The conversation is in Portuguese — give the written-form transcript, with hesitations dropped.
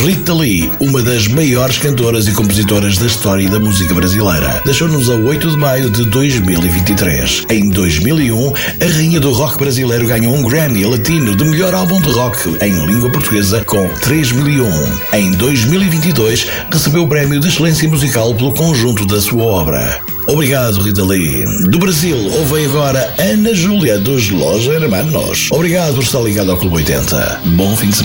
Rita Lee, uma das maiores cantoras e compositoras da história da música brasileira, deixou-nos a 8 de maio de 2023. Em 2001, a rainha do rock brasileiro ganhou um Grammy Latino de melhor álbum de rock em língua portuguesa com 3001. Em 2022, recebeu o prémio de excelência musical pelo conjunto da sua obra. Obrigado, Rita Lee. Do Brasil, ouve agora Ana Júlia dos Los Hermanos. Obrigado por estar ligado ao Clube 80. Bom fim de semana.